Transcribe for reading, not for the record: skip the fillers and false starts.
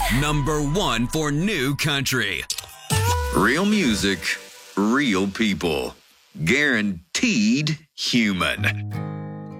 Number 1 for new country. Real music, real people. Guaranteed human.